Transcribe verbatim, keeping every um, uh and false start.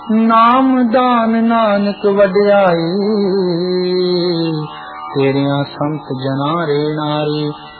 नाम दान नानक वड्याई, तेरिया संत जना रे नारी।